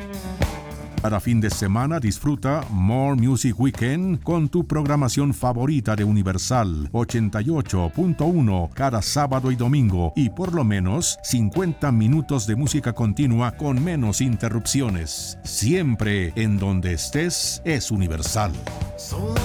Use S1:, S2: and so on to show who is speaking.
S1: Cada fin de semana disfruta More Music Weekend con tu programación favorita de Universal 88.1 cada sábado y domingo y por lo menos 50 minutos de música continua con menos interrupciones. Siempre en donde estés es Universal.